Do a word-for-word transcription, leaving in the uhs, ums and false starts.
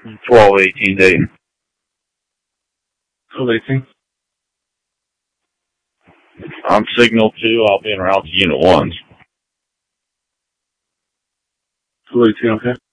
twelve eighteen Dayton. twelve eighteen. I'm signal two. I'll be en route to unit ones. twelve eighteen, okay.